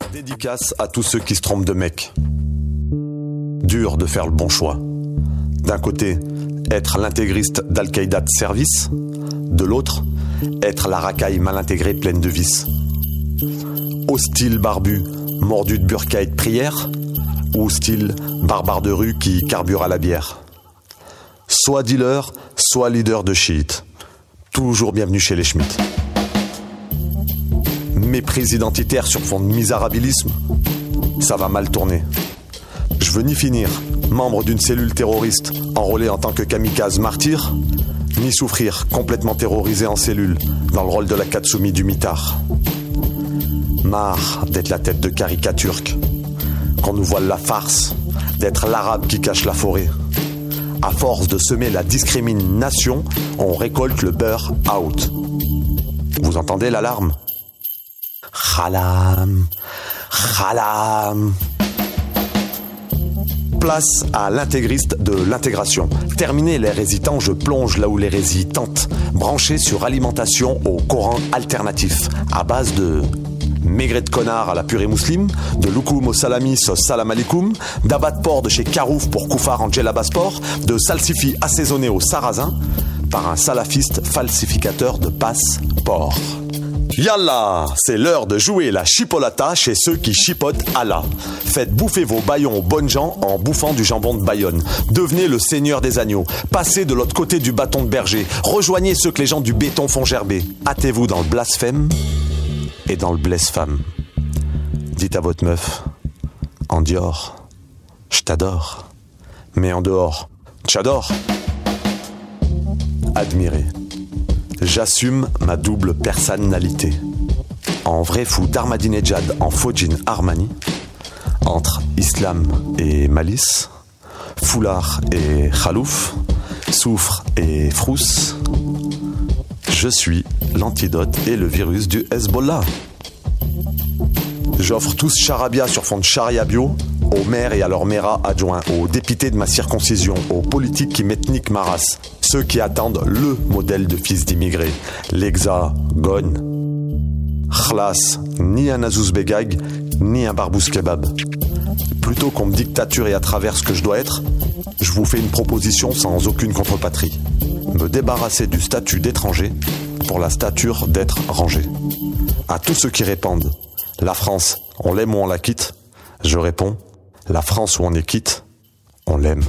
Dédicace à tous ceux qui se trompent de mec. Dur de faire le bon choix. D'un côté, être l'intégriste d'Al-Qaïda de service. De l'autre, être la racaille mal intégrée pleine de vices. Hostile barbu, mordu de burqa et de prière. Ou style barbare de rue qui carbure à la bière. Soit dealer, soit leader de chiite. Toujours bienvenue chez les Schmitt. Mépris identitaire sur fond de misérabilisme, ça va mal tourner. Je veux ni finir membre d'une cellule terroriste enrôlée en tant que kamikaze martyr, ni souffrir complètement terrorisé en cellule dans le rôle de la Katsumi du mitard. Marre d'être la tête de caricaturque, qu'on nous voile la farce, d'être l'arabe qui cache la forêt. À force de semer la discrimination, on récolte le beurre out. Vous entendez l'alarme ? Khalam, khalam. Place à l'intégriste de l'intégration. Terminé les résitants, je plonge là où l'hérésie tente. Branché sur alimentation au Coran alternatif, à base de maigret de connard à la purée mousseline, de loukoum au salami sauce salam alikoum, d'abat de porc de chez Carouf pour Koufar en djellaba sport, de salsifis assaisonné au sarrasin par un salafiste falsificateur de passe-port. Yallah, c'est l'heure de jouer la chipolata chez ceux qui chipotent Allah. Faites bouffer vos baillons aux bonnes gens en bouffant du jambon de Bayonne. Devenez le seigneur des agneaux. Passez de l'autre côté du bâton de berger. Rejoignez ceux que les gens du béton font gerber. Hâtez-vous dans le blasphème et dans le blesse-femme. Dites à votre meuf, en Dior, je t'adore. Mais en dehors, j'adore. Admirez. J'assume ma double personnalité. En vrai fou d'Ahmadinejad en faux jean Armani, entre islam et malice, foulard et khalouf, soufre et frousse, je suis l'antidote et le virus du Hezbollah. J'offre tous charabia sur fond de charia bio, aux maires et à leurs méras adjoints, aux députés de ma circoncision, aux politiques qui m'ethniquent ma race, ceux qui attendent le modèle de fils d'immigrés, l'hexagone. Khlas, ni un Azouz Begag, ni un Barbous Kebab. Plutôt qu'on me dictature et à travers ce que je dois être, je vous fais une proposition sans aucune contrepatrie. Me débarrasser du statut d'étranger pour la stature d'être rangé. À tous ceux qui répondent « La France, on l'aime ou on la quitte ?» je réponds « La France où on est quitte, on l'aime ».